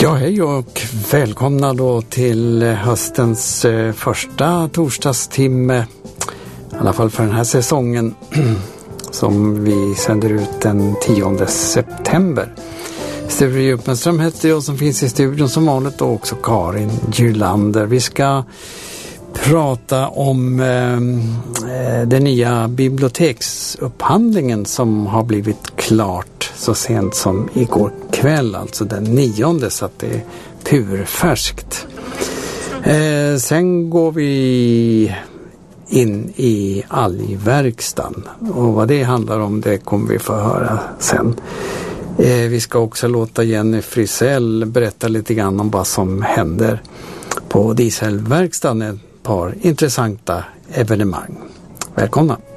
Ja, hej och välkomna då till höstens första torsdagstimme, i alla fall för den här säsongen, som vi sänder ut den 10 september. Sture Djupmenström heter jag som finns i studion som vanligt, och också Karin Gylander. Vi ska prata om den nya biblioteksupphandlingen som har blivit klart så sent som igår kväll, alltså den 9:e, så att det är purfärskt. Sen går vi in i algverkstan, och vad det handlar om det kommer vi få höra sen. Vi ska också låta Jenny Frisell berätta lite grann om vad som händer på dieselverkstan, ett par intressanta evenemang. Välkomna!